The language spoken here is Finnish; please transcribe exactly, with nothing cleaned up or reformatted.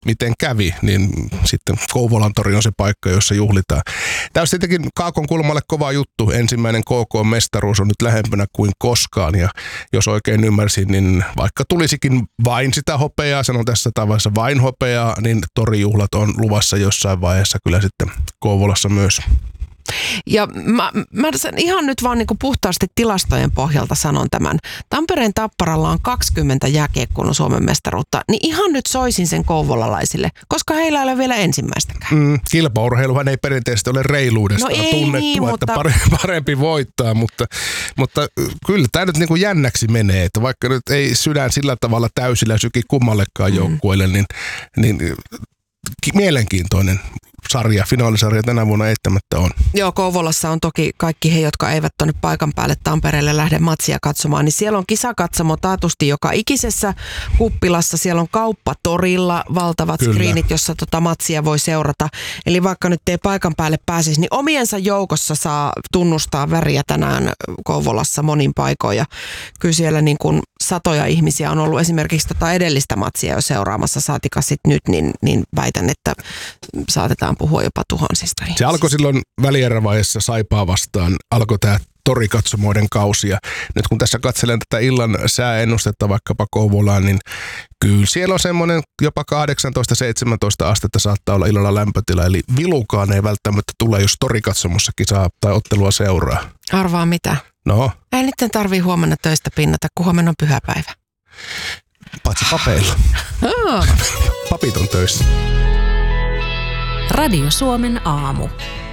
miten kävi, niin sitten Kouvolan tori on se paikka, jossa juhlitaan. Tämä olisi tietenkin Kaakon kulmalle kova juttu. Ensimmäinen K K-mestaruus on nyt lähempänä kuin koskaan, ja jos oikein ymmärsin, niin vaikka tulisikin vain sitä hopeaa, sanon tässä tavassa vain hopeaa, niin torijuhlat on luvassa jossain vaiheessa kyllä sitten Kouvolassa myös. Ja mä, mä ihan nyt vaan niinku puhtaasti tilastojen pohjalta sanon tämän. Tampereen Tapparalla on kaksikymmentä jääkiekkoilun Suomen mestaruutta, niin ihan nyt soisin sen kouvolalaisille, koska heillä ei ole vielä ensimmäistäkään. Mm, kilpaurheiluhan ei perinteisesti ole reiluudestaan no ei, tunnettua, niin, että mutta... parempi, parempi voittaa, mutta, mutta kyllä tämä nyt niinku jännäksi menee, että vaikka nyt ei sydän sillä tavalla täysillä syki kummallekaan joukkueelle, mm. niin, niin mielenkiintoinen sarja, finaalisarja tänä vuonna eittämättä on. Joo, Kouvolassa on toki kaikki he, jotka eivät tuonne paikan päälle Tampereelle lähde matsia katsomaan, niin siellä on kisakatsomo taatusti joka ikisessä kuppilassa. Siellä on kauppatorilla valtavat Kyllä. screenit, jossa tota matsia voi seurata. Eli vaikka nyt ei paikan päälle pääsisi, niin omiensa joukossa saa tunnustaa väriä tänään Kouvolassa monin paikoin. Ja kyllä siellä niin kuin satoja ihmisiä on ollut esimerkiksi tota edellistä matsia jo seuraamassa, saatika sit nyt, niin, niin väitän, että saatetaan puhua jopa tuhansista ihmisistä. Se alkoi silloin välierävaiheessa Saipaa vastaan, alkoi tämä torikatsomoiden kausi. Ja nyt kun tässä katselen tätä illan sääennustetta vaikkapa Kouvolaan, niin kyllä siellä on semmoinen jopa kahdeksantoista seitsemäntoista astetta saattaa olla illalla lämpötila. Eli vilukaan ei välttämättä tule, jos torikatsomossa kisaa tai ottelua seuraa. Arvaa mitä? No? Ei nyt tarvii huomenna töistä pinnata, kun huomenna on pyhäpäivä. Paitsi papeilla. Papit on töissä. Radio Suomen aamu.